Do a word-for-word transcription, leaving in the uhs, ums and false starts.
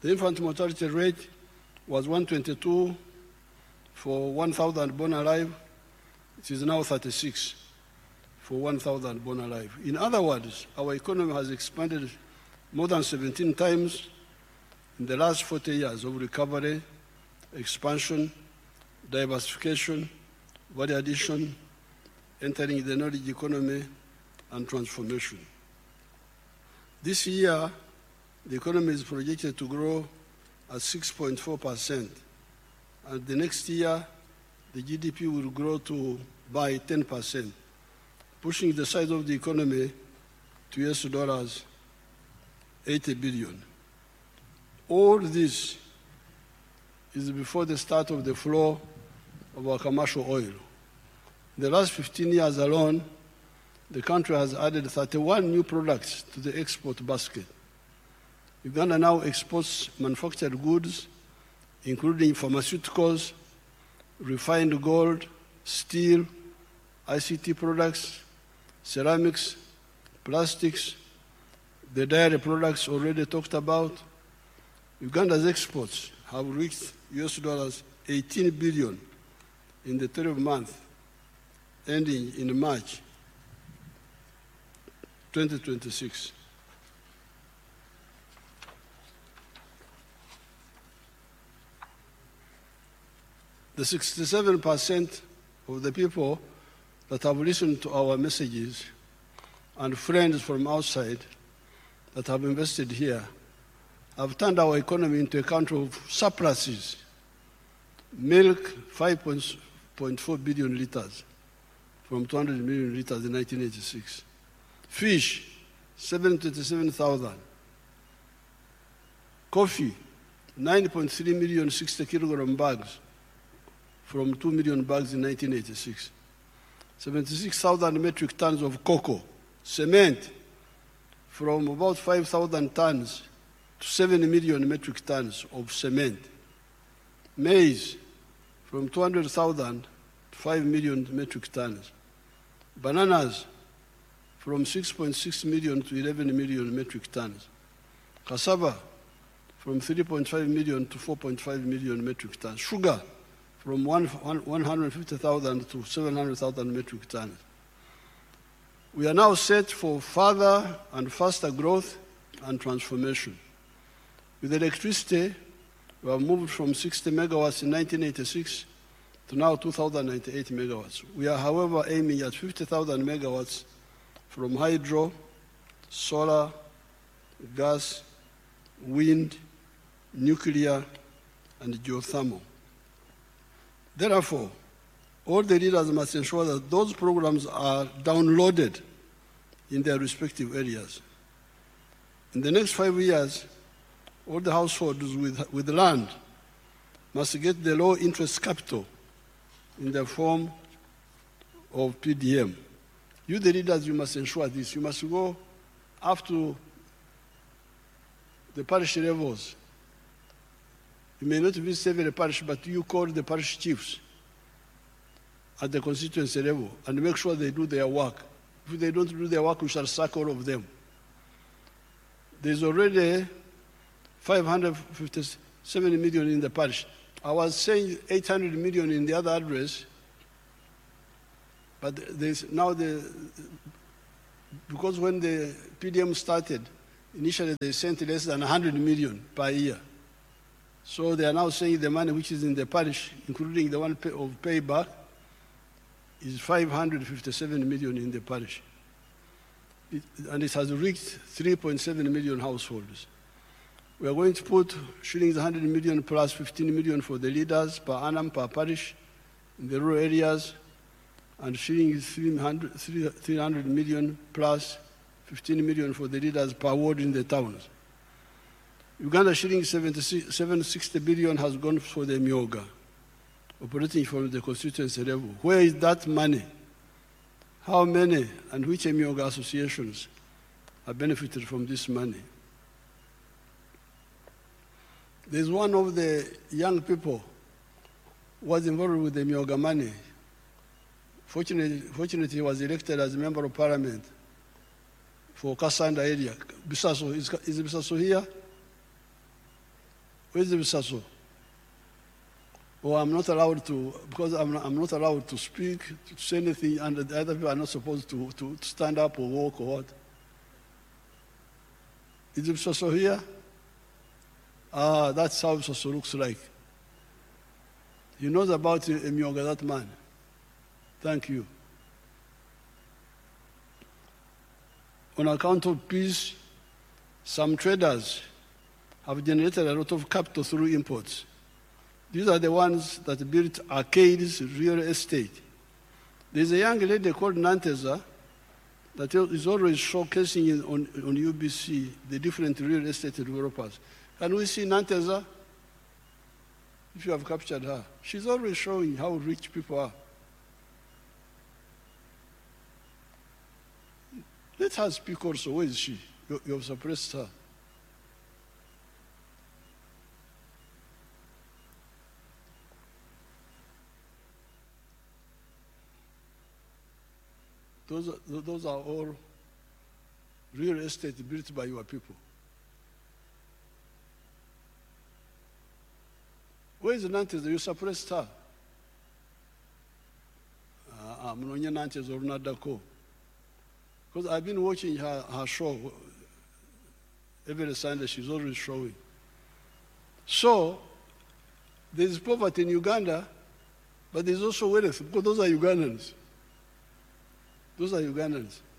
The infant mortality rate was one hundred twenty-two for one thousand born alive. It is now thirty-six for one thousand born alive. In other words, our economy has expanded more than seventeen times in the last forty years of recovery, expansion, diversification, value addition, entering the knowledge economy, and transformation. This year, the economy is projected to grow at six point four percent, and the next year, the G D P will grow to by ten percent, pushing the size of the economy to U S dollars eighty billion. All this is before the start of the flow of our commercial oil. In the last fifteen years alone, the country has added thirty-one new products to the export basket. Uganda now exports manufactured goods, including pharmaceuticals, refined gold, steel, I C T products, ceramics, plastics, the dairy products already talked about. Uganda's exports have reached U S dollars eighteen billion in the twelve months ending in March twenty twenty-six. The sixty-seven percent of the people that have listened to our messages and friends from outside that have invested here have turned our economy into a country of surpluses. Milk, five point four billion liters from two hundred million liters in nineteen eighty-six. Fish, seven hundred twenty-seven thousand. Coffee, nine point three million sixty kilogram bags from two million bags in nineteen eighty-six. seventy-six thousand metric tons of cocoa. Cement, from about five thousand tons to seven million metric tons of cement. Maize, from two hundred thousand to five million metric tons. Bananas, from six point six million to eleven million metric tons. Cassava, from three point five million to four point five million metric tons. Sugar, from one hundred fifty thousand to seven hundred thousand metric tons. We are now set for further and faster growth and transformation. With electricity, we have moved from sixty megawatts in nineteen eighty-six to now two thousand ninety-eight megawatts. We are, however, aiming at fifty thousand megawatts from hydro, solar, gas, wind, nuclear, and geothermal. Therefore, all the leaders must ensure that those programs are downloaded in their respective areas. In the next five years, all the households with, with land must get the low interest capital in the form of P D M. You, the leaders, you must ensure this. You must go up to the parish levels. You may not visit every parish, but you call the parish chiefs at the constituency level and make sure they do their work. If they don't do their work, we shall sack all of them. There's already five hundred fifty-seven million in the parish. I was saying eight hundred million in the other address, but there's now the, because when the P D M started, initially they sent less than one hundred million per year. So they are now saying the money which is in the parish, including the one of payback, is five hundred fifty-seven million in the parish. It, and it has reached three point seven million households. We are going to put shillings one hundred million plus fifteen million for the leaders per annum per parish in the rural areas, and shillings three hundred million plus fifteen million for the leaders per ward in the towns. Uganda shilling seven hundred sixty billion has gone for the Myoga, operating from the constituency level. Where is that money? How many and which Myoga associations have benefited from this money? There's one of the young people who was involved with the Myoga money. Fortunately, fortunately, he was elected as a member of parliament for Kasanda area. Bisaso, is, is Bisaso here? Where's the Bisaso? Or I'm not allowed to, because I'm not, I'm not allowed to speak, to say anything, and the other people are not supposed to, to stand up or walk or what? Is the Bisaso here? Ah, that's how Bisaso looks like. He knows about Emyoga, that man. Thank you. On account of peace, some traders have generated a lot of capital through imports. These are the ones that built Arcade's real estate. There's a young lady called Nanteza that is always showcasing on, on U B C the different real estate developers. Can we see Nanteza? If you have captured her. She's always showing how rich people are. Let her speak also. Where is she? You, you have suppressed her. Those are, those are all real estate built by your people. Where is Nantes? You suppressed her. I'm not Nantes or Nadako. Because I've been watching her, her show every Sunday. She's always showing. So, there's poverty in Uganda, but there's also wealth, because those are Ugandans. Those are Ugandans.